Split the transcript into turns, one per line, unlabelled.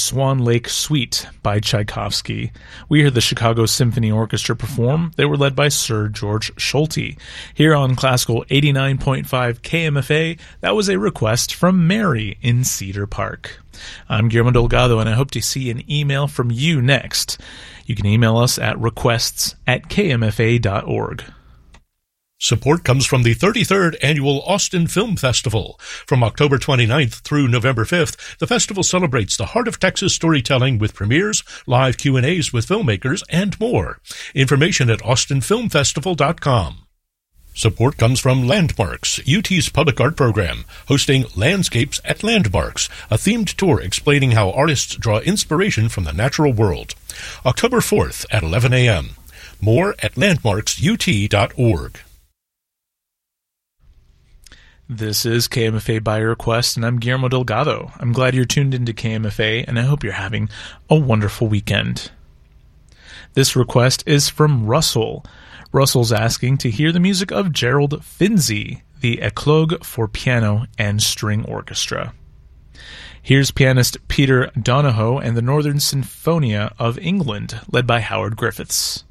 Swan Lake Suite by Tchaikovsky. We heard the Chicago Symphony Orchestra perform. They were led by Sir George Solti. Here on Classical 89.5 KMFA, that was a request from Mary in Cedar Park. I'm Guillermo Delgado, and I hope to see an email from you next. You can email us at requests@kmfa.org.
Support comes from the 33rd Annual Austin Film Festival. From October 29th through November 5th, the festival celebrates the heart of Texas storytelling with premieres, live Q&As with filmmakers, and more. Information at austinfilmfestival.com. Support comes from Landmarks, UT's public art program, hosting Landscapes at Landmarks, a themed tour explaining how artists draw inspiration from the natural world. October 4th at 11 a.m. More at landmarksut.org.
This is KMFA by request, and I'm Guillermo Delgado. I'm glad you're tuned into KMFA, and I hope you're having a wonderful weekend. This request is from Russell. Russell's asking to hear the music of Gerald Finzi, the Eclogue for Piano and String Orchestra. Here's pianist Peter Donahoe and the Northern Sinfonia of England, led by Howard Griffiths.